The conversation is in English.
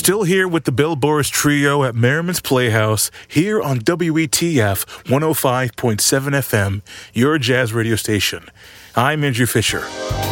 still here with the Bill Boris Trio at Merriman's Playhouse here on WETF 105.7 FM, your jazz radio station. I'm Andrew Fisher.